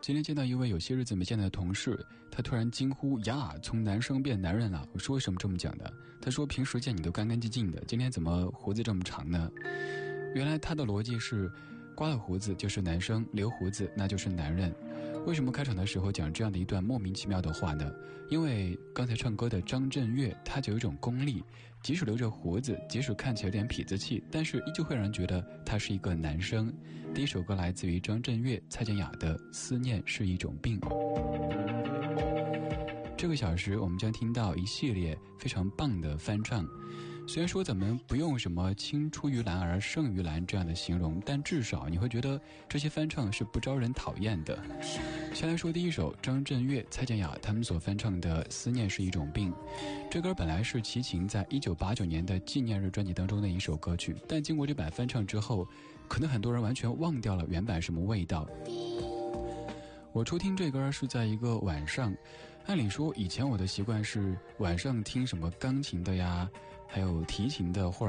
今天见到一位有些日子没见的同事，他突然惊呼呀，从男生变男人了。我说为什么这么讲的？他说平时见你都干干净净的，今天怎么胡子这么长呢？原来他的逻辑是刮了胡子就是男生，留胡子那就是男人。为什么开场的时候讲这样的一段莫名其妙的话呢？因为刚才唱歌的张震岳他就有一种功力，即使留着胡子，即使看起来有点痞子气，但是依旧会让人觉得他是一个男生。第一首歌来自于张震岳、蔡健雅的《思念是一种病》。这个小时我们将听到一系列非常棒的翻唱，虽然说咱们不用什么青出于蓝而胜于蓝这样的形容，但至少你会觉得这些翻唱是不招人讨厌的。先来说第一首张震岳、蔡健雅他们所翻唱的《思念是一种病》。这歌本来是齐秦在1989年的纪念日专辑当中的一首歌曲，但经过这版翻唱之后，可能很多人完全忘掉了原版什么味道。我初听这歌是在一个晚上，按理说以前我的习惯是晚上听什么钢琴的呀，还有提琴的或者